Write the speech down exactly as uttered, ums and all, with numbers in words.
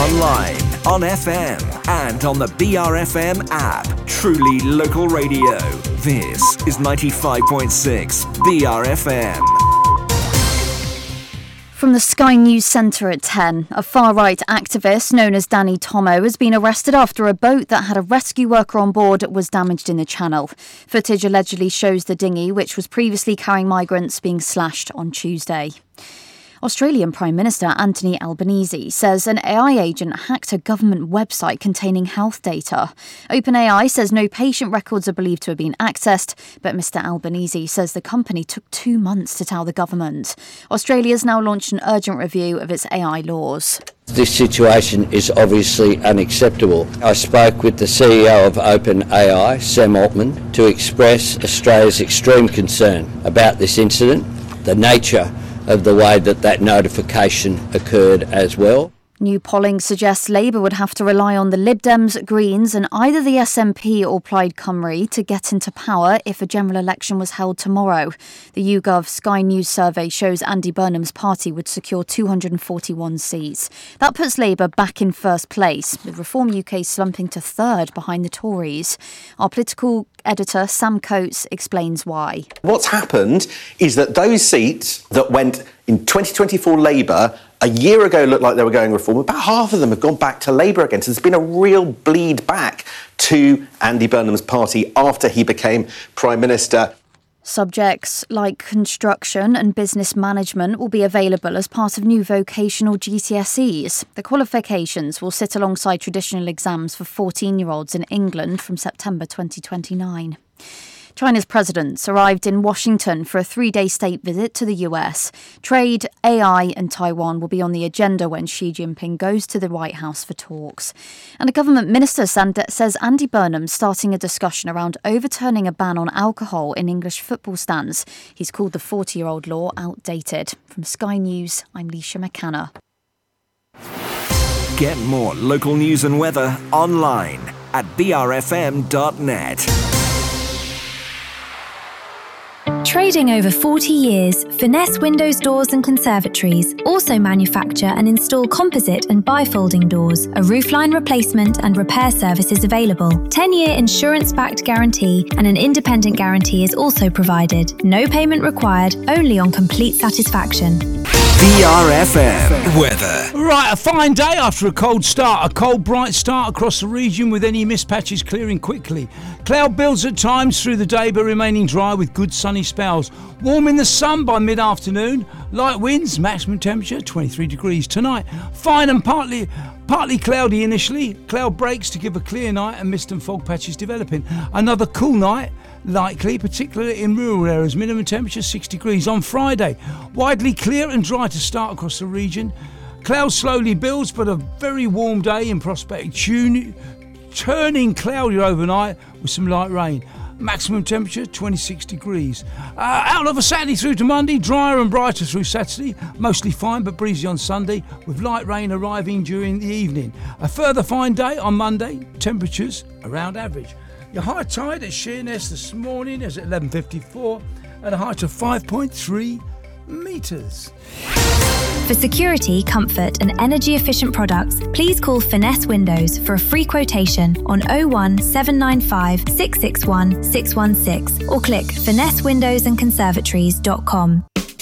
online, on F M, and on the B R F M app. Truly local radio. This is ninety-five point six B R F M. From the Sky News Centre at ten, a far-right activist known as Danny Tomo has been arrested after a boat that had a rescue worker on board was damaged in the channel. Footage allegedly shows the dinghy, which was previously carrying migrants, being slashed on Tuesday. Australian Prime Minister Anthony Albanese says an A I agent hacked a government website containing health data. OpenAI says no patient records are believed to have been accessed, but Mr Albanese says the company took two months to tell the government. Australia's now launched an urgent review of its A I laws. This situation is obviously unacceptable. I spoke with the C E O of OpenAI, Sam Altman, to express Australia's extreme concern about this incident, the nature of the way that that notification occurred as well. New polling suggests Labour would have to rely on the Lib Dems, Greens and either the S N P or Plaid Cymru to get into power if a general election was held tomorrow. The YouGov Sky News survey shows Andy Burnham's party would secure two hundred forty-one seats. That puts Labour back in first place, with Reform U K slumping to third behind the Tories. Our political editor Sam Coates explains why. What's happened is that those seats that went in twenty twenty-four Labour a year ago looked like they were going Reform. About half of them have gone back to Labour again. So there's been a real bleed back to Andy Burnham's party after he became Prime Minister. Subjects like construction and business management will be available as part of new vocational G C S Es. The qualifications will sit alongside traditional exams for fourteen-year-olds in England from September twenty twenty-nine. China's president arrived in Washington for a three-day state visit to the U S. Trade, A I and Taiwan will be on the agenda when Xi Jinping goes to the White House for talks. And a government minister says Andy Burnham's starting a discussion around overturning a ban on alcohol in English football stands. He's called the forty-year-old law outdated. From Sky News, I'm Leisha McCanna. Get more local news and weather online at b r f m dot net. Trading over forty years, Finesse Windows Doors and Conservatories also manufacture and install composite and bifolding doors. A roofline replacement and repair service is available. ten-year insurance-backed guarantee and an independent guarantee is also provided. No payment required, only on complete satisfaction. B R F M weather. Right, a fine day after a cold start. A cold, bright start across the region with any mist patches clearing quickly. Cloud builds at times through the day but remaining dry with good sunny spells. Warm in the sun by mid-afternoon. Light winds, maximum temperature twenty-three degrees tonight. Fine and partly partly cloudy initially. Cloud breaks to give a clear night and mist and fog patches developing. Another cool night likely, particularly in rural areas. Minimum temperature six degrees. On Friday, widely clear and dry to start across the region. Cloud slowly builds, but a very warm day in prospect. Tune, turning cloudier overnight with some light rain. Maximum temperature twenty-six degrees. Uh, out of a Saturday through to Monday, drier and brighter through Saturday. Mostly fine but breezy on Sunday, with light rain arriving during the evening. A further fine day on Monday, temperatures around average. Your high tide at Sheerness this morning is at eleven fifty-four at a height of five point three metres. For security, comfort and energy-efficient products, please call Finesse Windows for a free quotation on oh one seven nine five six six one six one six or click finesse windows and conservatories dot com.